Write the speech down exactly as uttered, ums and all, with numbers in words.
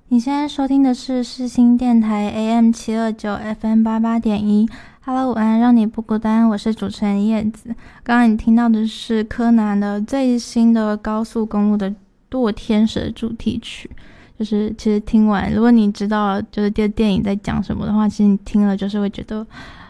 你现在收听的是世新电台 A M 七二九 F M 八八点一。Hello， 午安，让你不孤单，我是主持人叶子。刚刚你听到的是柯南的最新的高速公路的堕天使的主题曲。就是其实听完，如果你知道就是这个电影在讲什么的话，其实你听了就是会觉得